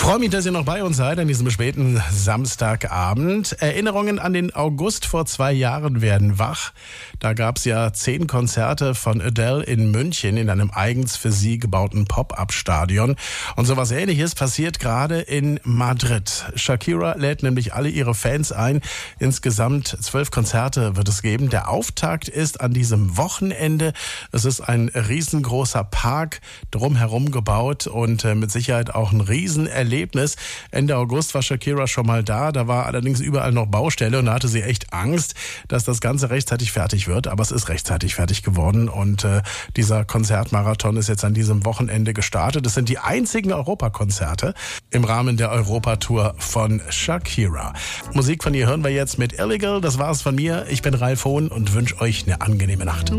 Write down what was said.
Freue mich, dass ihr noch bei uns seid an diesem späten Samstagabend. Erinnerungen an den August vor 2 Jahren werden wach. Da gab es ja 10 Konzerte von Adele in München in einem eigens für sie gebauten Pop-Up-Stadion. Und sowas Ähnliches passiert gerade in Madrid. Shakira lädt nämlich alle ihre Fans ein. Insgesamt 12 Konzerte wird es geben. Der Auftakt ist an diesem Wochenende. Es ist ein riesengroßer Park drumherum gebaut und mit Sicherheit auch ein Riesenerlebnis. Ende August war Shakira schon mal da. Da war allerdings überall noch Baustelle und da hatte sie echt Angst, dass das Ganze rechtzeitig fertig wird. Aber es ist rechtzeitig fertig geworden und dieser Konzertmarathon ist jetzt an diesem Wochenende gestartet. Es sind die einzigen Europakonzerte im Rahmen der Europatour von Shakira. Musik von ihr hören wir jetzt mit Illegal. Das war's von mir. Ich bin Ralf Hohn und wünsche euch eine angenehme Nacht.